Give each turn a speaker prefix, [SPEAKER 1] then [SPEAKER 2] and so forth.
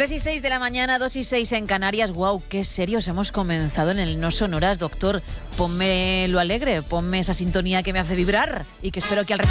[SPEAKER 1] 3:06 de la mañana, 2:06 en Canarias. ¡Wow! ¡Qué serios hemos comenzado en el No Sonoras! Doctor, ponme lo alegre, ponme esa sintonía que me hace vibrar y que espero que al